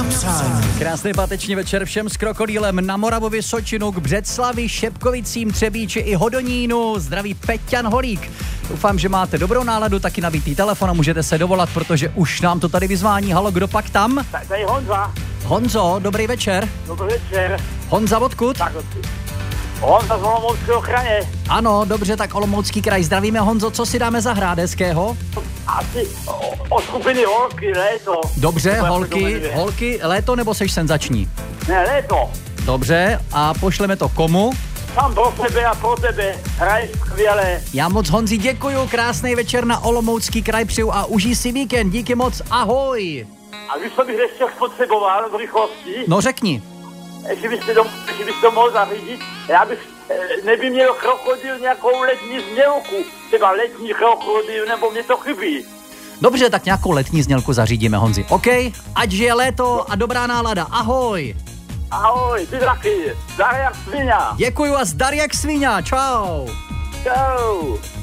na přání. Krásný páteční večer všem s Krokodýlem na Moravu, Vysočinu, k Břeclavi, Šepkovicím, Třebíči i Hodonínu. Zdraví Peťan Holík. Doufám, že máte dobrou náladu, taky nabitý telefon a můžete se dovolat, protože už nám to tady vyzvání. Halo, kdo pak tam? Tady Honza. Honzo, dobrý večer. Dobrý večer. Honza odkud? Tak, Honza z Olomouckého kraje. Ano, dobře, tak Olomoucký kraj. Zdravíme, Honzo, co si dáme zahrát hezkého? Asi od skupiny Holky, Léto. Dobře, holky, Léto nebo seš senzační? Ne, Léto. Dobře, a pošleme to komu? Sám pro sebe a pro tebe. Hraj skvěle. Já moc Honzi děkuju, krásný večer na Olomoucký kraj přeju a užij si víkend, díky moc, ahoj. A víš, co bych ještě potřeboval v rychlosti? No řekni. Jestli byste to mohl zařídit, já bych, neby měl krokodýl nějakou letní znělku, třeba letní krokodýl, nebo mě to chybí. Dobře, tak nějakou letní znělku zařídíme, Honzi. OK, ať žije léto a dobrá nálada, ahoj. Ahoj, ty taky, zdar jak sviňa. Děkuju a zdar jak sviňa, čau. Čau.